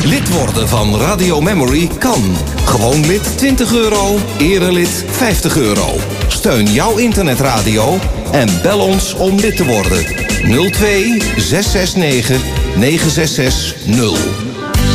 Lid worden van Radio Memory kan. Gewoon lid €20, erelid €50. Steun jouw internetradio en bel ons om lid te worden. 02 669 9660.